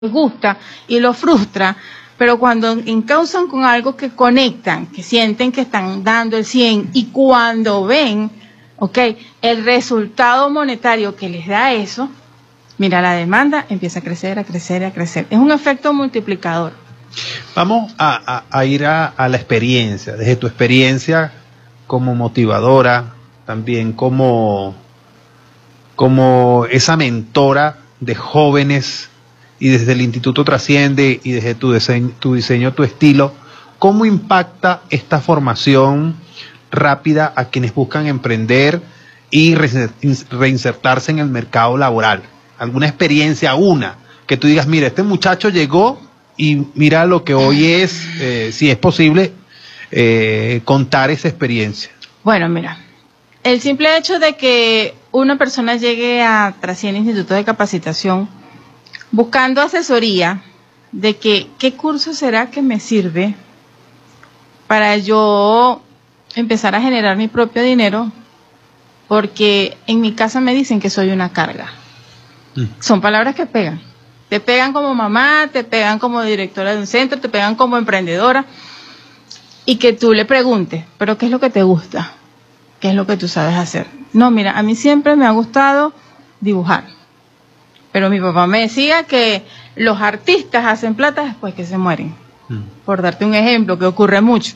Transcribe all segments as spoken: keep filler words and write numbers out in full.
gusta y lo frustra, pero cuando encausan con algo que conectan, que sienten que están dando el cien y cuando ven, ok, el resultado monetario que les da eso, mira, la demanda empieza a crecer, a crecer, a crecer. Es un efecto multiplicador. Vamos a, a, a ir a, a la experiencia, desde tu experiencia como motivadora, también como, como esa mentora de jóvenes, y desde el Instituto Trasciende y desde tu diseño, tu diseño, tu estilo, ¿cómo impacta esta formación rápida a quienes buscan emprender y reinsertarse en el mercado laboral? ¿Alguna experiencia, una, que tú digas, mira, este muchacho llegó y mira lo que hoy es, eh, si es posible, eh, contar esa experiencia? Bueno, mira, el simple hecho de que una persona llegue a Trasciende Instituto de Capacitación buscando asesoría de que qué curso será que me sirve para yo empezar a generar mi propio dinero, porque en mi casa me dicen que soy una carga. Mm. Son palabras que pegan. Te pegan como mamá, te pegan como directora de un centro, te pegan como emprendedora, y que tú le preguntes, ¿pero qué es lo que te gusta? ¿Qué es lo que tú sabes hacer? No, mira, a mí siempre me ha gustado dibujar. Pero mi papá me decía que los artistas hacen plata después que se mueren. Mm. Por darte un ejemplo, que ocurre mucho.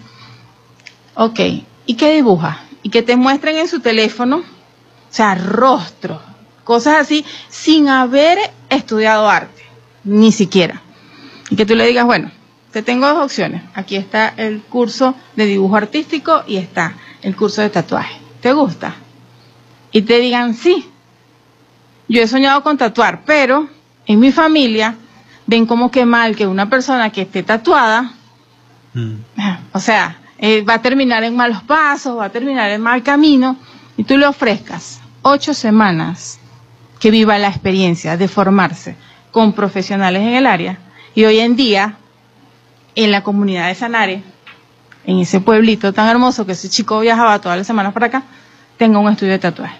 Ok, ¿y qué dibuja? Y que te muestren en su teléfono, o sea, rostros, cosas así, sin haber estudiado arte, ni siquiera. Y que tú le digas, bueno, te tengo dos opciones. Aquí está el curso de dibujo artístico y está el curso de tatuaje. ¿Te gusta? Y te digan, sí. Yo he soñado con tatuar, pero en mi familia ven como que mal que una persona que esté tatuada, mm. o sea, eh, va a terminar en malos pasos, va a terminar en mal camino, y tú le ofrezcas ocho semanas que viva la experiencia de formarse con profesionales en el área, y hoy en día, en la comunidad de Sanare, en ese pueblito tan hermoso que ese chico viajaba todas las semanas para acá, tenga un estudio de tatuaje.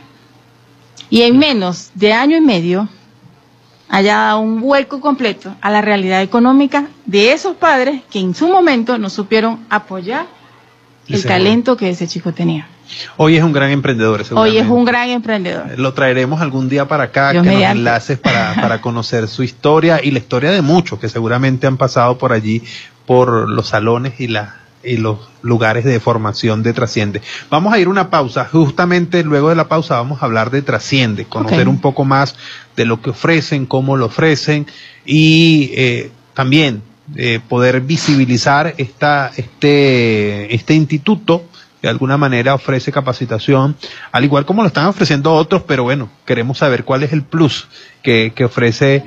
Y en menos de año y medio haya dado un vuelco completo a la realidad económica de esos padres que en su momento no supieron apoyar el talento que ese chico tenía. Hoy es un gran emprendedor, seguramente. Hoy es un gran emprendedor. Lo traeremos algún día para acá, Dios que mediante. Nos enlaces para, para conocer su historia y la historia de muchos que seguramente han pasado por allí, por los salones y la y los lugares de formación de Trasciende. Vamos a ir a una pausa. Justamente luego de la pausa vamos a hablar de Trasciende, conocer okay. un poco más de lo que ofrecen, cómo lo ofrecen y eh, también eh, poder visibilizar esta, este, este instituto que de alguna manera ofrece capacitación, al igual como lo están ofreciendo otros, pero bueno, queremos saber cuál es el plus que, que ofrece,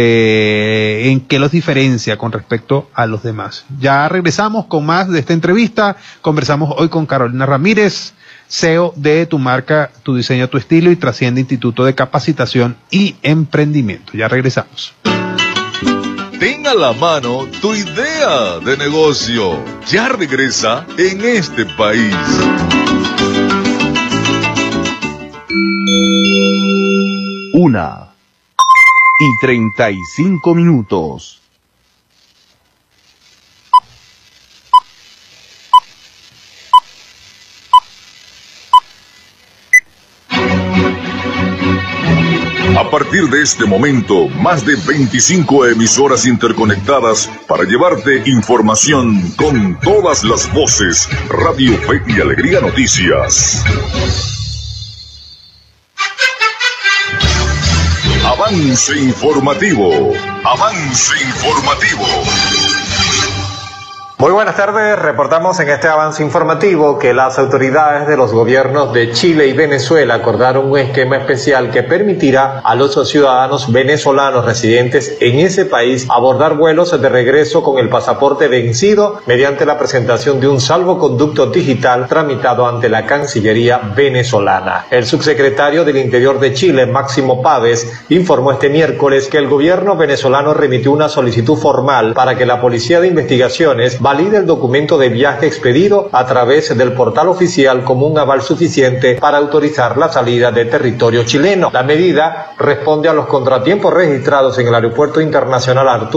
eh, en qué los diferencia con respecto a los demás. Ya regresamos con más de esta entrevista. Conversamos hoy con Carolina Ramírez, C E O de Tu Marca, Tu Diseño, Tu Estilo y Trasciende Instituto de Capacitación y Emprendimiento. Ya regresamos. Ten a la mano tu idea de negocio. Ya regresa En Este País. Una y treinta y cinco minutos. A partir de este momento, más de veinticinco emisoras interconectadas para llevarte información con todas las voces. Radio Fe y Alegría Noticias. Avance informativo. Avance informativo. Muy buenas tardes, reportamos en este avance informativo que las autoridades de los gobiernos de Chile y Venezuela acordaron un esquema especial que permitirá a los ciudadanos venezolanos residentes en ese país abordar vuelos de regreso con el pasaporte vencido mediante la presentación de un salvoconducto digital tramitado ante la Cancillería venezolana. El subsecretario del Interior de Chile, Máximo Páez, informó este miércoles que el gobierno venezolano remitió una solicitud formal para que la Policía de Investigaciones valide el documento de viaje expedido a través del portal oficial como un aval suficiente para autorizar la salida de territorio chileno. La medida responde a los contratiempos registrados en el Aeropuerto Internacional Arturo